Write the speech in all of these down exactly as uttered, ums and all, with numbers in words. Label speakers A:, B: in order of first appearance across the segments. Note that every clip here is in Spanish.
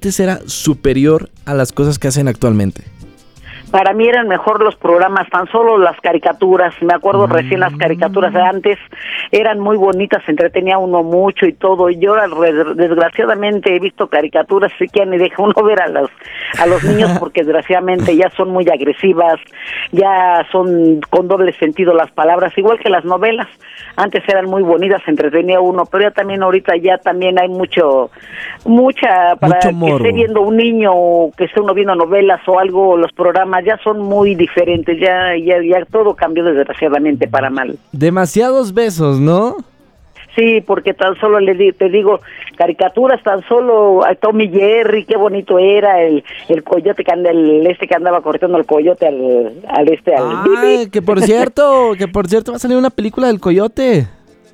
A: antes era superior a las cosas que hacen actualmente?
B: Para mí eran mejor los programas, tan solo las caricaturas. Me acuerdo mm. recién las caricaturas de antes eran muy bonitas, se entretenía uno mucho y todo. Y yo desgraciadamente he visto caricaturas, así que ya ni deja uno ver a los a los niños porque desgraciadamente ya son muy agresivas, ya son con doble sentido las palabras, igual que las novelas. Antes eran muy bonitas, se entretenía uno, pero ya también ahorita ya también hay mucho, mucha, para
A: mucho
B: que
A: morbo.
B: esté viendo un niño o que esté uno viendo novelas o algo, los programas ya son muy diferentes, ya, ya, ya todo cambió desgraciadamente para mal.
A: Demasiados besos, ¿no?
B: Sí, porque tan solo le di, te digo, caricaturas tan solo, a Tommy Jerry, qué bonito era, el, el coyote que anda, el este que andaba corriendo el coyote al, al este, al...
A: Ay, que por cierto, que por cierto va a salir una película del coyote.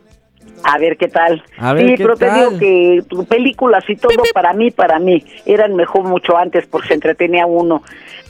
B: A ver qué tal.
A: A ver,
B: sí,
A: ¿qué
B: pero te
A: tal?
B: digo que tu películas y todo para mí, para mí, eran mejor mucho antes porque se entretenía uno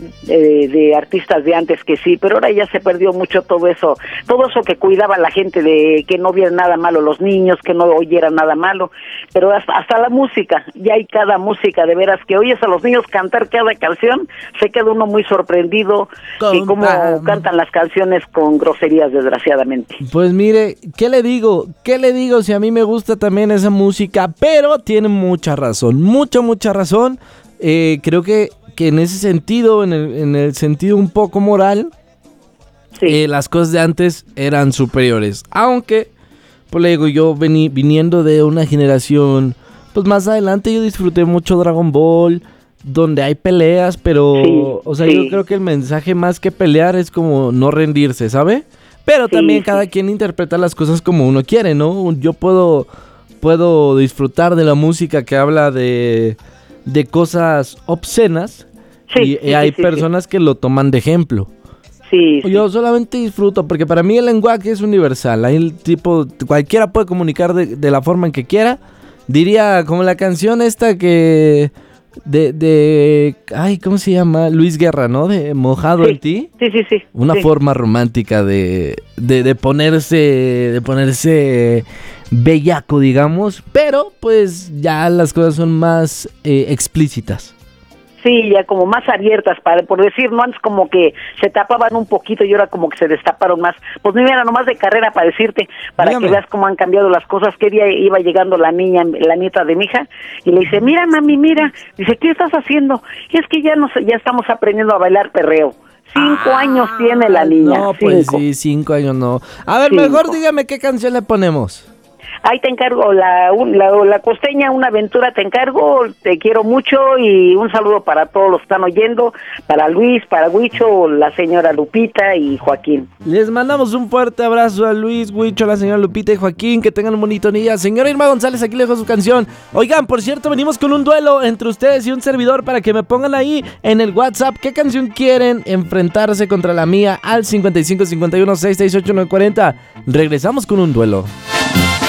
B: eh, de artistas de antes que sí, pero ahora ya se perdió mucho todo eso, todo eso que cuidaba la gente de que no viera nada malo los niños, que no oyeran nada malo, pero hasta, hasta la música, ya hay cada música, de veras que oyes a los niños cantar cada canción, se queda uno muy sorprendido de cómo cantan las canciones con groserías, desgraciadamente.
A: Pues mire, ¿qué le digo? ¿Qué le digo? Digo, si a mí me gusta también esa música, pero tiene mucha razón, mucha, mucha razón. Eh, creo que, que en ese sentido, en el, en el sentido un poco moral, sí. eh, las cosas de antes eran superiores. Aunque, pues le digo, yo vení, viniendo de una generación, pues más adelante yo disfruté mucho Dragon Ball, donde hay peleas, pero, sí, o sea, sí. yo creo que el mensaje más que pelear es como no rendirse, ¿sabe? Pero sí, también cada sí. quien interpreta las cosas como uno quiere, ¿no? Yo puedo, puedo disfrutar de la música que habla de, de cosas obscenas sí, y, sí, y hay sí, personas sí. que lo toman de ejemplo.
B: Sí,
A: Yo sí. solamente disfruto porque para mí el lenguaje es universal. Hay el tipo, cualquiera puede comunicar de, de la forma en que quiera. Diría como la canción esta que... De, de, ay, ¿cómo se llama? Luis Guerra, ¿no? De Mojado
B: sí,
A: en ti.
B: Sí, sí, sí.
A: Una
B: sí.
A: forma romántica de, de, de ponerse, de ponerse bellaco, digamos. Pero, pues, ya las cosas son más eh, explícitas.
B: Sí, ya como más abiertas, para por decir, no antes como que se tapaban un poquito y ahora como que se destaparon más. Pues mira, nomás de carrera para decirte, para Dígame. que veas cómo han cambiado las cosas. Que día iba llegando la niña, la nieta de mi hija, y le dice, mira mami, mira, dice, ¿qué estás haciendo? Y es que ya nos, ya estamos aprendiendo a bailar perreo. Cinco ah, años tiene la niña.
A: No,
B: cinco.
A: pues sí, cinco años no. A ver, cinco. Mejor dígame qué canción le ponemos.
B: Ahí te encargo, la, la, la costeña, una aventura te encargo, te quiero mucho y un saludo para todos los que están oyendo, para Luis, para Huicho, la señora Lupita y Joaquín.
A: Les mandamos un fuerte abrazo a Luis, Huicho, la señora Lupita y Joaquín, que tengan un bonito día. Señora Irma González, aquí le dejo su canción. Oigan, por cierto, venimos con un duelo entre ustedes y un servidor para que me pongan ahí en el WhatsApp qué canción quieren enfrentarse contra la mía al cincuenta y cinco cincuenta y uno sesenta y ocho nueve cuarenta. Regresamos con un duelo.